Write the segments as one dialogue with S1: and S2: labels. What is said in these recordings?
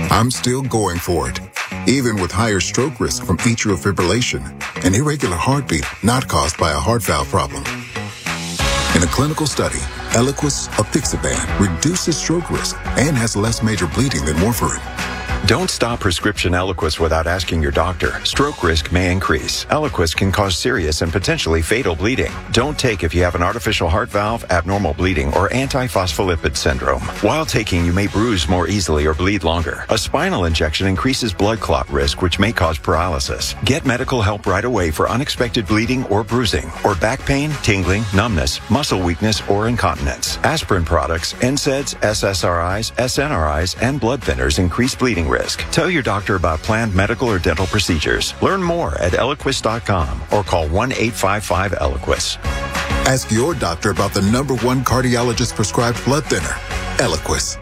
S1: I'm still going for it, even with higher stroke risk from atrial fibrillation, an irregular heartbeat not caused by a heart valve problem. In a clinical study, Eliquis apixaban reduces stroke risk and has less major bleeding than warfarin.
S2: Don't stop prescription Eliquis without asking your doctor. Stroke risk may increase. Eliquis can cause serious and potentially fatal bleeding. Don't take if you have an artificial heart valve, abnormal bleeding, or antiphospholipid syndrome. While taking, you may bruise more easily or bleed longer. A spinal injection increases blood clot risk, which may cause paralysis. Get medical help right away for unexpected bleeding or bruising, or back pain, tingling, numbness, muscle weakness, or incontinence. Aspirin products, NSAIDs, SSRIs, SNRIs, and blood thinners increase bleeding risk. Tell your doctor about planned medical or dental procedures. Learn more at Eliquis.com or call 1-855-ELIQUIS.
S1: Ask your doctor about the #1 cardiologist prescribed blood thinner, Eliquis.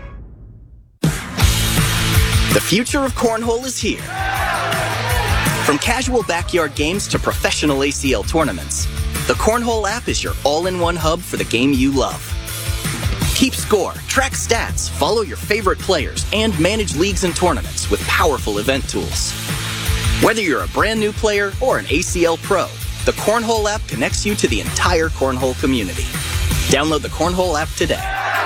S3: The future of cornhole is here. From casual backyard games to professional ACL tournaments, the Cornhole app is your all-in-one hub for the game you love. Keep score, track stats, follow your favorite players, and manage leagues and tournaments with powerful event tools. Whether you're a brand new player or an ACL pro, the Cornhole app connects you to the entire Cornhole community. Download the Cornhole app today.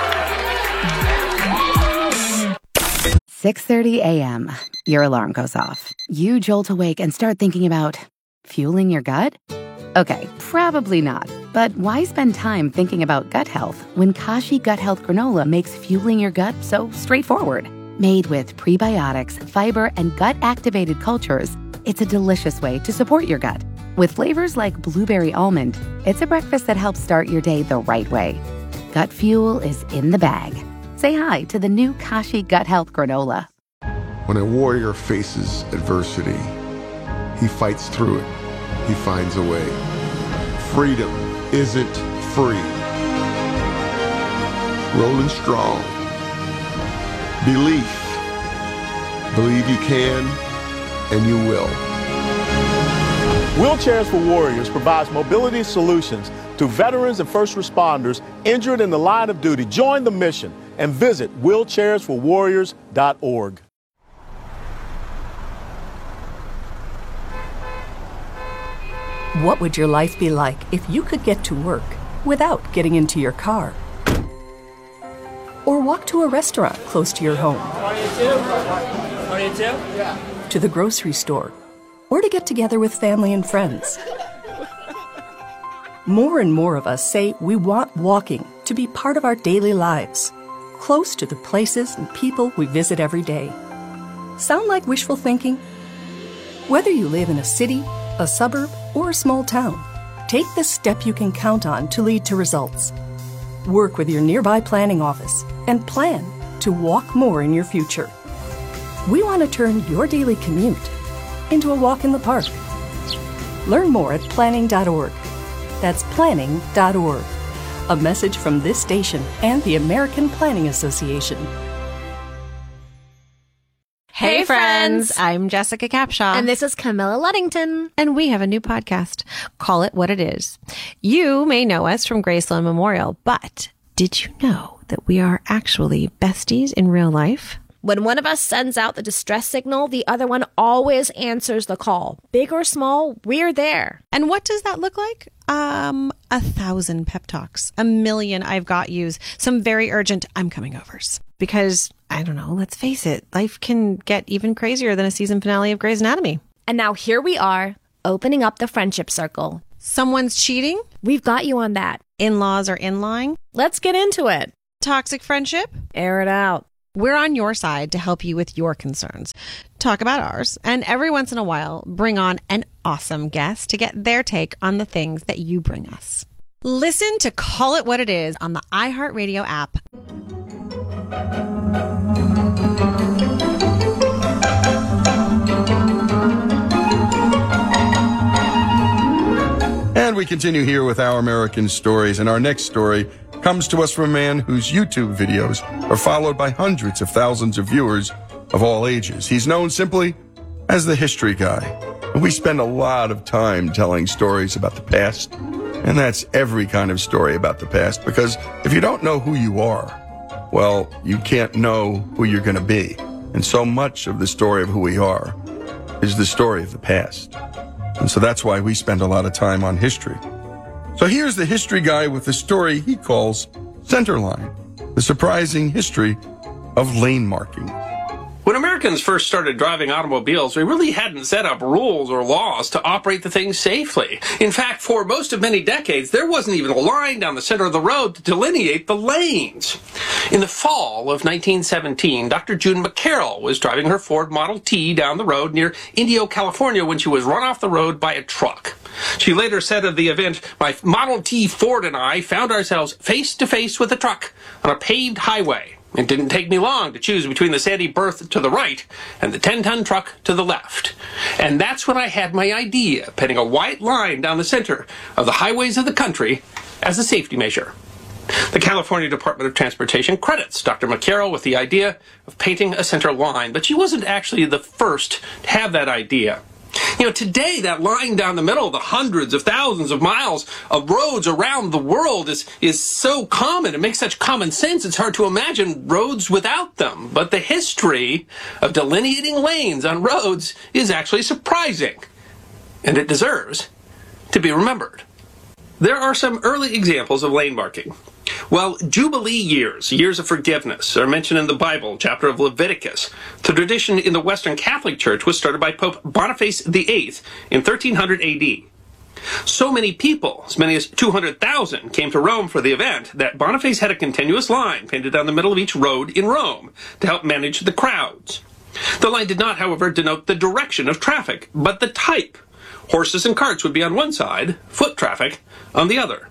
S4: 6:30 a.m. Your alarm goes off. You jolt awake and start thinking about fueling your gut? Okay, probably not. But why spend time thinking about gut health when Kashi Gut Health Granola makes fueling your gut so straightforward? Made with prebiotics, fiber, and gut-activated cultures, it's a delicious way to support your gut. With flavors like blueberry almond, it's a breakfast that helps start your day the right way. Gut fuel is in the bag. Say hi to the new Kashi Gut Health Granola.
S5: When a warrior faces adversity, he fights through it. He finds a way. Freedom isn't free. Rolling strong. Belief. Believe you can, and you will.
S6: Wheelchairs for Warriors provides mobility solutions to veterans and first responders injured in the line of duty. Join the mission and visit wheelchairsforwarriors.org.
S7: What would your life be like if you could get to work without getting into your car? Or walk to a restaurant close to your home? To the grocery store? Or to get together with family and friends? More and more of us say we want walking to be part of our daily lives, close to the places and people we visit every day. Sound like wishful thinking? Whether you live in a city, a suburb, or a small town, take the step you can count on to lead to results. Work with your nearby planning office and plan to walk more in your future. We want to turn your daily commute into a walk in the park. Learn more at planning.org. That's planning.org. A message from this station and the American Planning Association.
S8: Hey friends,
S9: I'm Jessica Capshaw.
S8: and this is Camilla Luddington.
S9: And we have a new podcast, Call It What It Is. You may know us from Graceland Memorial, but did you know that we are actually besties in real life?
S8: When one of us sends out the distress signal, the other one always answers the call. Big or small, we're there.
S9: And what does that look like? 1,000 pep talks, 1,000,000 I've got yous, some very urgent I'm coming overs. Because, I don't know, let's face it, life can get even crazier than a season finale of Grey's Anatomy.
S8: And now here we are, opening up the friendship circle.
S9: Someone's cheating?
S8: We've got you on that.
S9: In-laws are in-lying?
S8: Let's get into it.
S9: Toxic friendship?
S8: Air it out.
S9: We're on your side to help you with your concerns. Talk about ours, and every once in a while, bring on an awesome guest to get their take on the things that you bring us. Listen to Call It What It Is on the iHeartRadio app.
S5: And we continue here with Our American Stories, and our next story comes to us from a man whose YouTube videos are followed by hundreds of thousands of viewers of all ages. He's known simply as the History Guy. And we spend a lot of time telling stories about the past, and that's every kind of story about the past, because if you don't know who you are, well, you can't know who you're going to be. And so much of the story of who we are is the story of the past. And so that's why we spend a lot of time on history. So here's the history guy with the story he calls Centerline, the surprising history of lane marking.
S10: When Americans first started driving automobiles, we really hadn't set up rules or laws to operate the thing safely. In fact, for most of many decades, there wasn't even a line down the center of the road to delineate the lanes. In the fall of 1917, Dr. June McCarroll was driving her Ford Model T down the road near Indio, California, when she was run off the road by a truck. She later said of the event, "My Model T Ford and I found ourselves face to face with a truck on a paved highway. It didn't take me long to choose between the sandy berth to the right and the 10-ton truck to the left. And that's when I had my idea of painting a white line down the center of the highways of the country as a safety measure." The California Department of Transportation credits Dr. McCarroll with the idea of painting a center line, but she wasn't actually the first to have that idea. You know, today that line down the middle of the hundreds of thousands of miles of roads around the world is so common. It makes such common sense. It's hard to imagine roads without them. But the history of delineating lanes on roads is actually surprising. And it deserves to be remembered. There are some early examples of lane marking. Well, Jubilee years, years of forgiveness, are mentioned in the Bible, chapter of Leviticus. The tradition in the Western Catholic Church was started by Pope Boniface VIII in 1300 AD. So many people, as many as 200,000, came to Rome for the event that Boniface had a continuous line painted down the middle of each road in Rome to help manage the crowds. The line did not, however, denote the direction of traffic, but the type. Horses and carts would be on one side, foot traffic on the other.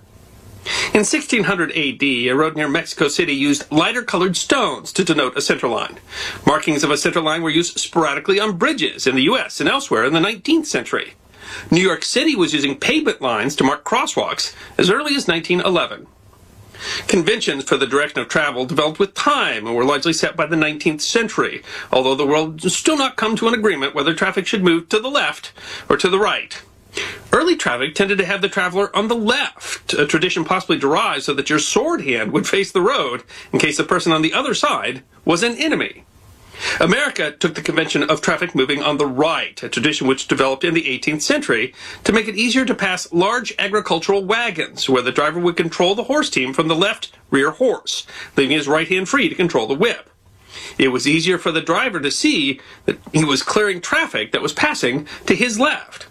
S10: In 1600 AD, a road near Mexico City used lighter-colored stones to denote a center line. Markings of a center line were used sporadically on bridges in the U.S. and elsewhere in the 19th century. New York City was using pavement lines to mark crosswalks as early as 1911. Conventions for the direction of travel developed with time and were largely set by the 19th century, although the world has still not come to an agreement whether traffic should move to the left or to the right. Early traffic tended to have the traveler on the left, a tradition possibly derived so that your sword hand would face the road in case the person on the other side was an enemy. America took the convention of traffic moving on the right, a tradition which developed in the 18th century to make it easier to pass large agricultural wagons, where the driver would control the horse team from the left rear horse, leaving his right hand free to control the whip. It was easier for the driver to see that he was clearing traffic that was passing to his left.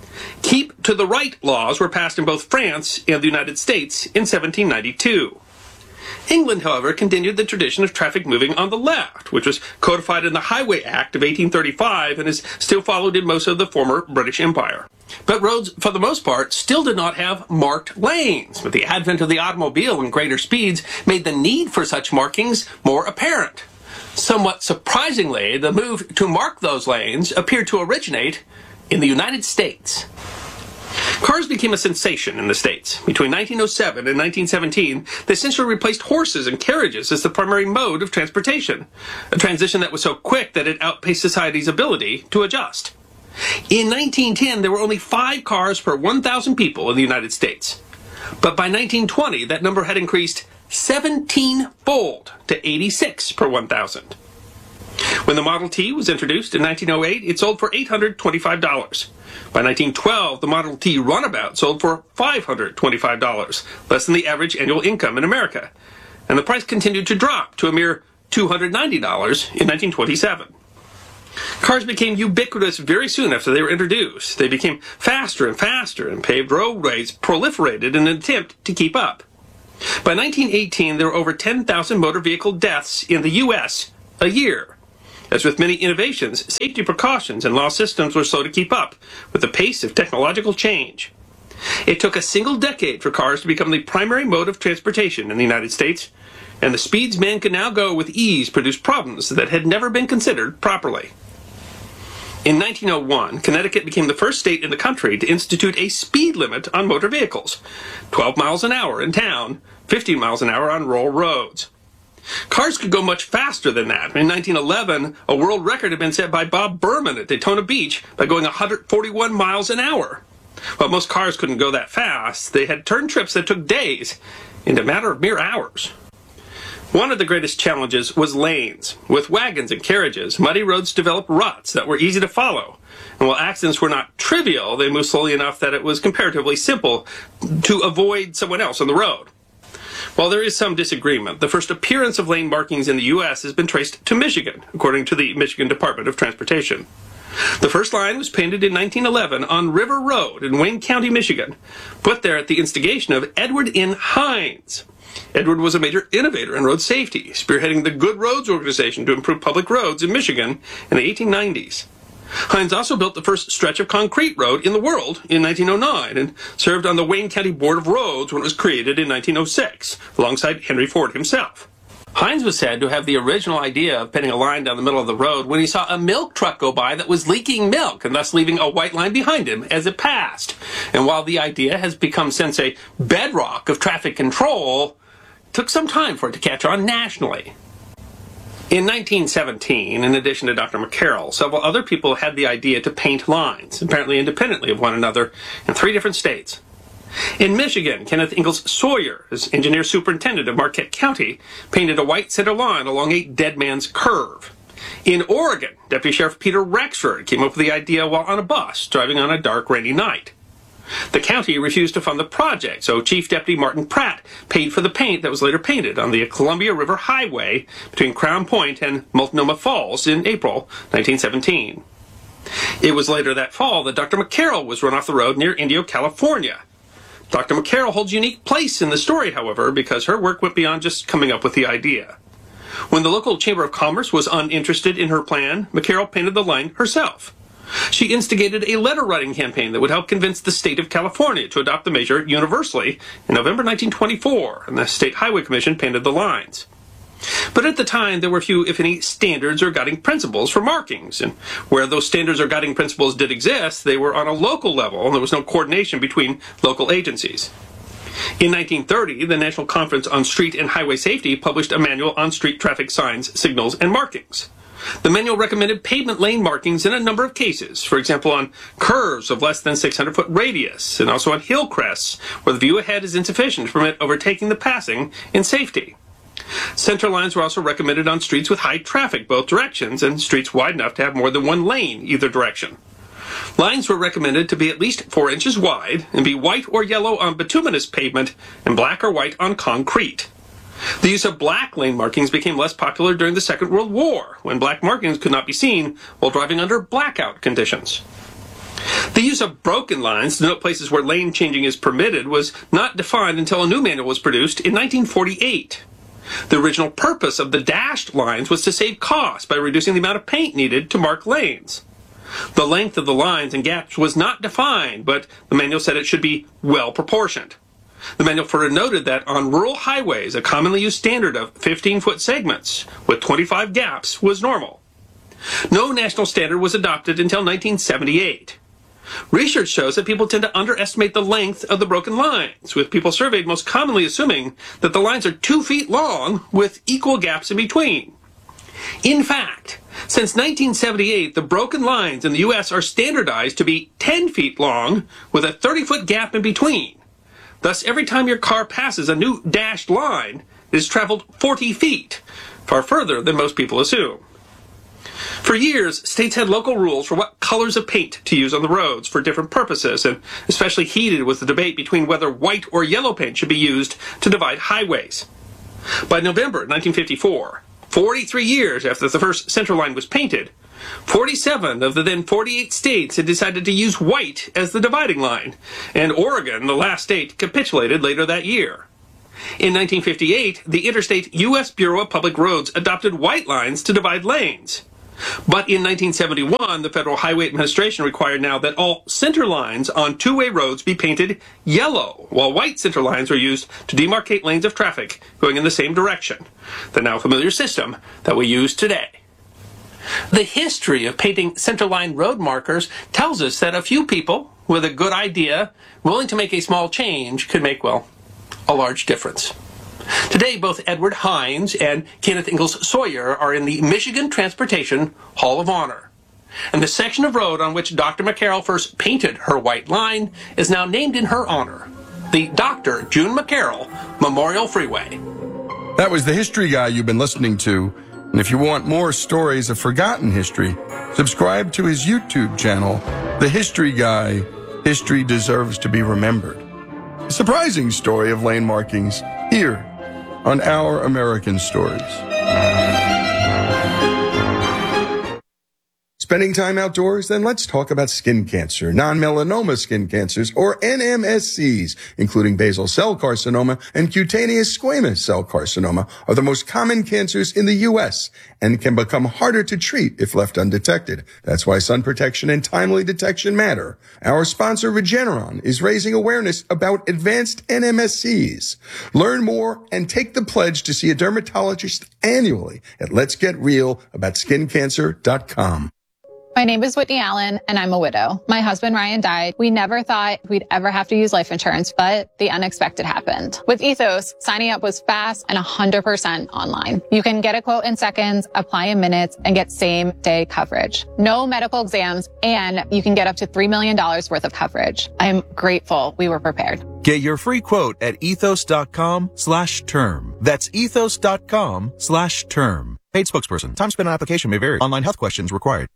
S10: Keep to the right laws were passed in both France and the United States in 1792. England, however, continued the tradition of traffic moving on the left, which was codified in the Highway Act of 1835 and is still followed in most of the former British Empire. But roads, for the most part, still did not have marked lanes, but the advent of the automobile and greater speeds made the need for such markings more apparent. Somewhat surprisingly, the move to mark those lanes appeared to originate in the United States. Cars became a sensation in the States. Between 1907 and 1917, they essentially replaced horses and carriages as the primary mode of transportation, a transition that was so quick that it outpaced society's ability to adjust. In 1910, there were only 5 cars per 1,000 people in the United States. But by 1920, that number had increased 17-fold to 86 per 1,000. When the Model T was introduced in 1908, it sold for $825. By 1912, the Model T Runabout sold for $525, less than the average annual income in America. And the price continued to drop to a mere $290 in 1927. Cars became ubiquitous very soon after they were introduced. They became faster and faster, and paved roadways proliferated in an attempt to keep up. By 1918, there were over 10,000 motor vehicle deaths in the U.S. a year. As with many innovations, safety precautions and law systems were slow to keep up with the pace of technological change. It took a single decade for cars to become the primary mode of transportation in the United States, and the speeds man can now go with ease produce problems that had never been considered properly. In 1901, Connecticut became the first state in the country to institute a speed limit on motor vehicles, 12 miles an hour in town, 15 miles an hour on rural roads. Cars could go much faster than that. In 1911, a world record had been set by Bob Berman at Daytona Beach by going 141 miles an hour. While most cars couldn't go that fast, they had turned trips that took days into a matter of mere hours. One of the greatest challenges was lanes. With wagons and carriages, muddy roads developed ruts that were easy to follow. And while accidents were not trivial, they moved slowly enough that it was comparatively simple to avoid someone else on the road. While there is some disagreement, the first appearance of lane markings in the U.S. has been traced to Michigan, according to the Michigan Department of Transportation. The first line was painted in 1911 on River Road in Wayne County, Michigan, put there at the instigation of Edward N. Hines. Edward was a major innovator in road safety, spearheading the Good Roads organization to improve public roads in Michigan in the 1890s. Hines also built the first stretch of concrete road in the world in 1909 and served on the Wayne County Board of Roads when it was created in 1906, alongside Henry Ford himself. Hines was said to have the original idea of painting a line down the middle of the road when he saw a milk truck go by that was leaking milk and thus leaving a white line behind him as it passed. And while the idea has become since a bedrock of traffic control, it took some time for it to catch on nationally. In 1917, in addition to Dr. McCarroll, several other people had the idea to paint lines, apparently independently of one another, in 3 different states. In Michigan, Kenneth Ingalls Sawyer, as engineer superintendent of Marquette County, painted a white center line along a dead man's curve. In Oregon, Deputy Sheriff Peter Rexford came up with the idea while on a bus, driving on a dark, rainy night. The county refused to fund the project, so Chief Deputy Martin Pratt paid for the paint that was later painted on the Columbia River Highway between Crown Point and Multnomah Falls in April 1917. It was later that fall that Dr. McCarroll was run off the road near Indio, California. Dr. McCarroll holds a unique place in the story, however, because her work went beyond just coming up with the idea. When the local Chamber of Commerce was uninterested in her plan, McCarroll painted the line herself. She instigated a letter-writing campaign that would help convince the state of California to adopt the measure universally in November 1924, and the State Highway Commission painted the lines. But at the time, there were few, if any, standards or guiding principles for markings, and where those standards or guiding principles did exist, they were on a local level, and there was no coordination between local agencies. In 1930, the National Conference on Street and Highway Safety published a manual on street traffic signs, signals, and markings. The manual recommended pavement lane markings in a number of cases, for example on curves of less than 600-foot radius, and also on hill crests where the view ahead is insufficient to permit overtaking the passing in safety. Center lines were also recommended on streets with high traffic both directions and streets wide enough to have more than one lane either direction. Lines were recommended to be at least 4 inches wide and be white or yellow on bituminous pavement and black or white on concrete. The use of black lane markings became less popular during the Second World War, when black markings could not be seen while driving under blackout conditions. The use of broken lines to denote places where lane changing is permitted was not defined until a new manual was produced in 1948. The original purpose of the dashed lines was to save costs by reducing the amount of paint needed to mark lanes. The length of the lines and gaps was not defined, but the manual said it should be well proportioned. The manual further noted that on rural highways, a commonly used standard of 15-foot segments with 25 gaps was normal. No national standard was adopted until 1978. Research shows that people tend to underestimate the length of the broken lines, with people surveyed most commonly assuming that the lines are 2 feet long with equal gaps in between. In fact, since 1978, the broken lines in the U.S. are standardized to be 10 feet long with a 30-foot gap in between. Thus, every time your car passes a new dashed line, it has traveled 40 feet, far further than most people assume. For years, states had local rules for what colors of paint to use on the roads for different purposes, and especially heated was the debate between whether white or yellow paint should be used to divide highways. By November 1954, 43 years after the first center line was painted, 47 of the then 48 states had decided to use white as the dividing line, and Oregon, the last state, capitulated later that year. In 1958, the Interstate U.S. Bureau of Public Roads adopted white lines to divide lanes. But in 1971, the Federal Highway Administration required now that all center lines on two-way roads be painted yellow, while white center lines are used to demarcate lanes of traffic going in the same direction, the now familiar system that we use today. The history of painting centerline road markers tells us that a few people with a good idea, willing to make a small change, could make, well, a large difference. Today, both Edward Hines and Kenneth Ingalls Sawyer are in the Michigan Transportation Hall of Honor. And the section of road on which Dr. McCarroll first painted her white line is now named in her honor, the Dr. June McCarroll Memorial Freeway.
S5: That was the History Guy you've been listening to. And if you want more stories of forgotten history, subscribe to his YouTube channel, The History Guy. History Deserves to Be Remembered. A surprising story of lane markings here on Our American Stories. Spending time outdoors? Then let's talk about skin cancer. Non-melanoma skin cancers, or NMSCs, including basal cell carcinoma and cutaneous squamous cell carcinoma, are the most common cancers in the U.S. and can become harder to treat if left undetected. That's why sun protection and timely detection matter. Our sponsor, Regeneron, is raising awareness about advanced NMSCs. Learn more and take the pledge to see a dermatologist annually at letsgetrealaboutSkinCancer.com.
S11: My name is Whitney Allen, and I'm a widow. My husband, Ryan, died. We never thought we'd ever have to use life insurance, but the unexpected happened. With Ethos, signing up was fast and 100% online. You can get a quote in seconds, apply in minutes, and get same-day coverage. No medical exams, and you can get up to $3 million worth of coverage. I'm grateful we were prepared.
S12: Get your free quote at ethos.com/term. That's ethos.com/term. Paid spokesperson. Time spent on application may vary. Online health questions required.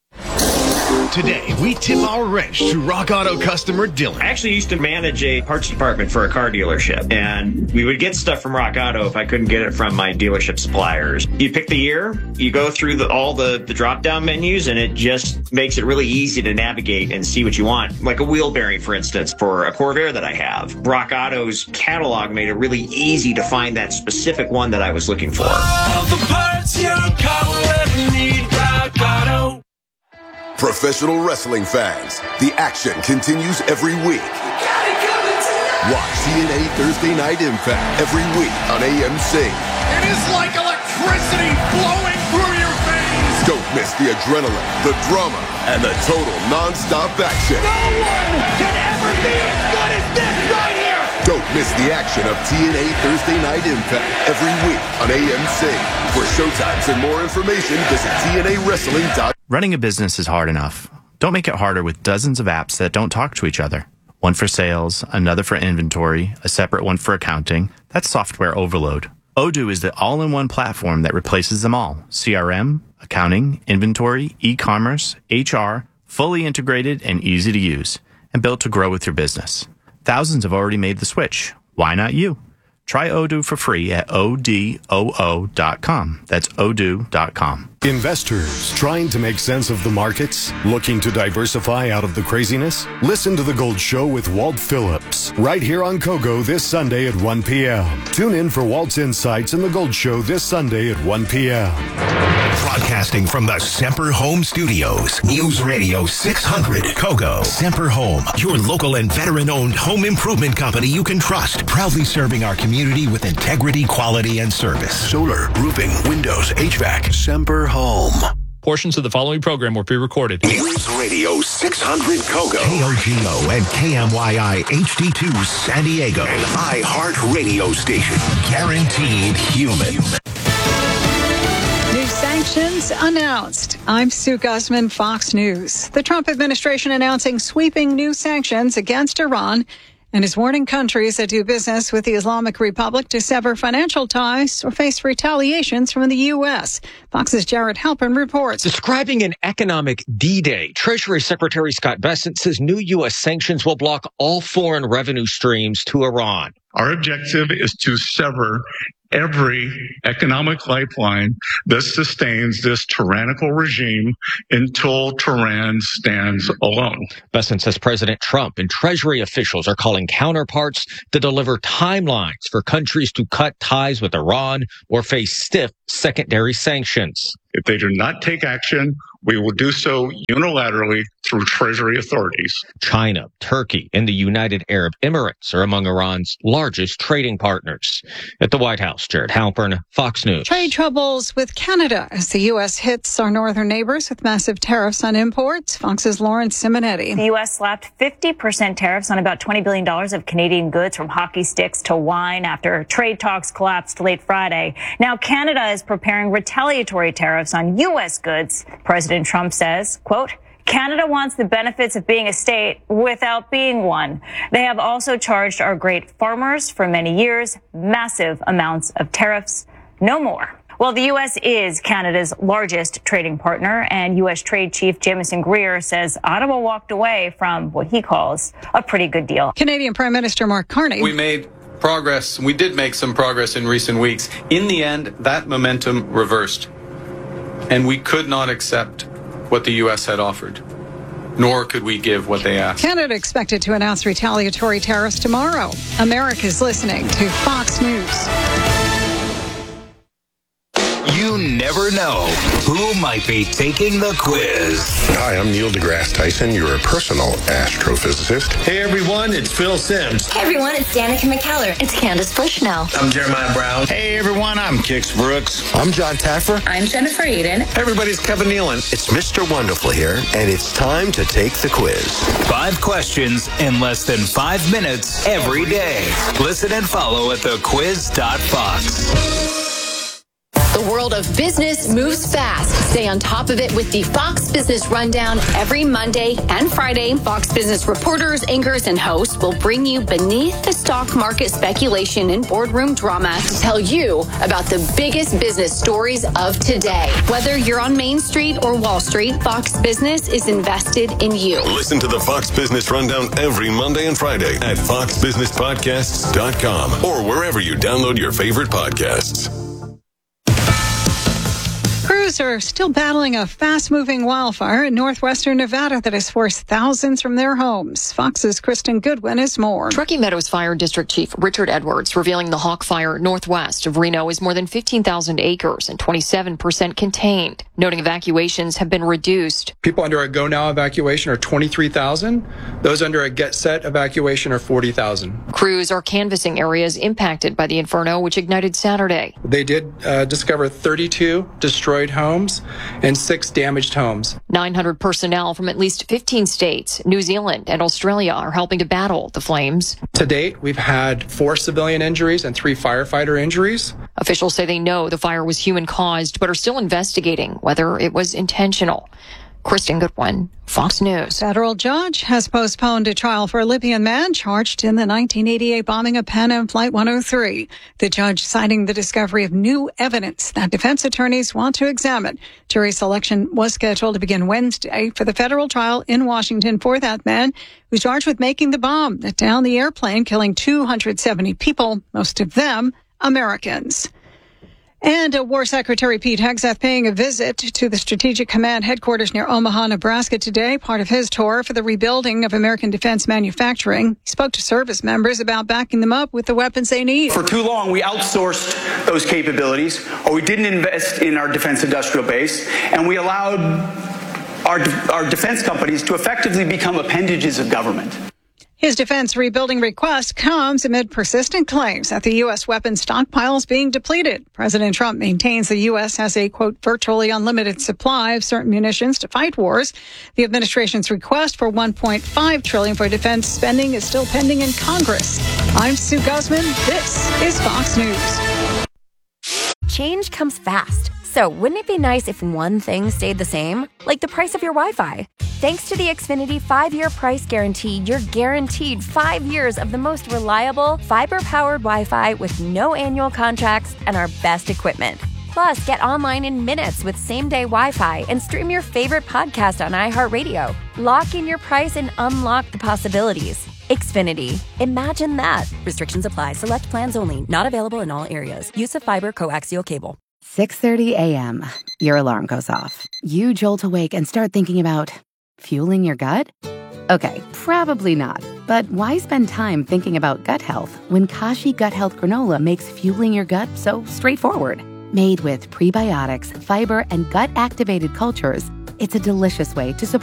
S13: Today, we tip our wrench to Rock Auto customer Dylan.
S14: I actually used to manage a parts department for a car dealership, and we would get stuff from Rock Auto if I couldn't get it from my dealership suppliers. You pick the year, you go through all the drop-down menus, and it just makes it really easy to navigate and see what you want. Like a wheel bearing, for instance, for a Corvair that I have. Rock Auto's catalog made it really easy to find that specific one that I was looking for.
S15: All the parts your car will ever need, Rock Auto.
S16: Professional wrestling fans, the action continues every week. Watch TNA Thursday Night Impact every week on AMC.
S15: It is like electricity flowing through your veins.
S16: Don't miss the adrenaline, the drama, and the total non-stop action.
S15: No one can ever be as good as this right here.
S16: Don't miss the action of TNA Thursday Night Impact every week on AMC. For showtimes and more information, visit TNAWrestling.com.
S17: Running a business is hard enough. Don't make it harder with dozens of apps that don't talk to each other. One for sales, another for inventory, a separate one for accounting. That's software overload. Odoo is the all-in-one platform that replaces them all. CRM, accounting, inventory, e-commerce, HR, fully integrated and easy to use, and built to grow with your business. Thousands have already made the switch. Why not you? Try Odoo for free at odoo.com. That's odoo.com.
S18: Investors trying to make sense of the markets? Looking to diversify out of the craziness? Listen to The Gold Show with Walt Phillips, right here on Kogo this Sunday at 1 p.m. Tune in for Walt's Insights and The Gold Show this Sunday at 1 p.m.
S13: Broadcasting from the Semper Home Studios, News Radio 600 Kogo. Semper Home, your local and veteran-owned home improvement company you can trust. Proudly serving our community with integrity, quality, and service.
S18: Solar, roofing, windows, HVAC, Semper Home.
S19: Portions of the following program were pre-recorded.
S13: News Radio 600 Kogo. KOGO and KMYI HD2 San Diego. An iHeart radio station. Guaranteed human.
S20: New sanctions announced. I'm Sue Guzman, Fox News. The Trump administration announcing sweeping new sanctions against Iran and is warning countries that do business with the Islamic Republic to sever financial ties or face retaliations from the U.S. Fox's Jared Halpern reports.
S21: Describing an economic D-Day, Treasury Secretary Scott Bessent says new U.S. sanctions will block all foreign revenue streams to Iran.
S22: Our objective is to sever every economic lifeline that sustains this tyrannical regime until Tehran stands alone.
S21: Bessent says President Trump and Treasury officials are calling counterparts to deliver timelines for countries to cut ties with Iran or face stiff secondary sanctions.
S22: If they do not take action, we will do so unilaterally through Treasury authorities.
S21: China, Turkey, and the United Arab Emirates are among Iran's largest trading partners. At the White House, Jared Halpern, Fox News.
S20: Trade troubles with Canada as the U.S. hits our northern neighbors with massive tariffs on imports. Fox's Lawrence Simonetti.
S23: The U.S. slapped 50% tariffs on about $20 billion of Canadian goods, from hockey sticks to wine, after trade talks collapsed late Friday. Now Canada is preparing retaliatory tariffs on U.S. goods. President Trump says, quote, Canada wants the benefits of being a state without being one. They have also charged our great farmers for many years massive amounts of tariffs. No more. Well, the U.S. is Canada's largest trading partner, and U.S. Trade Chief Jamieson Greer says Ottawa walked away from what he calls a pretty good deal.
S20: Canadian Prime Minister Mark Carney.
S1: We made progress. We did make some progress in recent weeks. In the end, that momentum reversed, and we could not accept what the U.S. had offered, nor could we give what they asked.
S20: Canada expected to announce retaliatory tariffs tomorrow. America's listening to Fox News.
S13: You never know who might be taking the quiz.
S2: Hi, I'm Neil deGrasse Tyson, your personal astrophysicist.
S3: Hey everyone, it's Phil Simms.
S24: Hey everyone, it's Danica McKellar. It's Candace Bushnell.
S3: I'm Jeremiah Brown.
S25: Hey everyone, I'm Kix Brooks.
S2: I'm John Taffer.
S24: I'm Jennifer Eden.
S3: Hey everybody, it's Kevin Nealon.
S2: It's Mr. Wonderful here, and it's time to take the quiz.
S13: 5 questions in less than 5 minutes every day. Listen and follow at thequiz.fox.
S26: The world of business moves fast. Stay on top of it with the Fox Business Rundown every Monday and Friday. Fox Business reporters, anchors, and hosts will bring you beneath the stock market speculation and boardroom drama to tell you about the biggest business stories of today. Whether you're on Main Street or Wall Street, Fox Business is invested in you.
S16: Listen to the Fox Business Rundown every Monday and Friday at foxbusinesspodcasts.com or wherever you download your favorite podcasts.
S20: Crews are still battling a fast-moving wildfire in northwestern Nevada that has forced thousands from their homes. Fox's Kristen Goodwin has more.
S27: Truckee Meadows Fire District Chief Richard Edwards revealing the Hawk Fire northwest of Reno is more than 15,000 acres and 27% contained, noting evacuations have been reduced.
S28: People under a Go Now evacuation are 23,000. Those under a Get Set evacuation are 40,000.
S27: Crews are canvassing areas impacted by the inferno, which ignited Saturday.
S28: They did discover 32 destroyed homes and 6 damaged homes.
S27: 900 personnel from at least 15 states, New Zealand, and Australia are helping to battle the flames.
S28: To date, we've had 4 civilian injuries and 3 firefighter injuries.
S27: Officials say they know the fire was human-caused, but are still investigating whether it was intentional. Kristen Goodwin, Fox News.
S20: Federal judge has postponed a trial for a Libyan man charged in the 1988 bombing of Pan Am Flight 103. The judge citing the discovery of new evidence that defense attorneys want to examine. Jury selection was scheduled to begin Wednesday for the federal trial in Washington for that man who's charged with making the bomb that downed the airplane, killing 270 people, most of them Americans. And War Secretary Pete Hegseth paying a visit to the Strategic Command headquarters near Omaha, Nebraska today, part of his tour for the rebuilding of American defense manufacturing. He spoke to service members about backing them up with the weapons they need.
S29: For too long, we outsourced those capabilities, or we didn't invest in our defense industrial base, and we allowed our defense companies to effectively become appendages of government.
S20: His defense rebuilding request comes amid persistent claims that the U.S. weapons stockpile is being depleted. President Trump maintains the U.S. has a, quote, virtually unlimited supply of certain munitions to fight wars. The administration's request for $1.5 trillion for defense spending is still pending in Congress. I'm Sue Guzman. This is Fox News.
S30: Change comes fast. So wouldn't it be nice if one thing stayed the same? Like the price of your Wi-Fi. Thanks to the Xfinity 5-year price guarantee, you're guaranteed 5 years of the most reliable, fiber-powered Wi-Fi with no annual contracts and our best equipment. Plus, get online in minutes with same-day Wi-Fi and stream your favorite podcast on iHeartRadio. Lock in your price and unlock the possibilities. Xfinity. Imagine that. Restrictions apply. Select plans only. Not available in all areas. Use of fiber coaxial cable.
S4: 6:30 a.m. Your alarm goes off. You jolt awake and start thinking about fueling your gut? Okay, probably not. But why spend time thinking about gut health when Kashi Gut Health Granola makes fueling your gut so straightforward? Made with prebiotics, fiber, and gut-activated cultures, it's a delicious way to support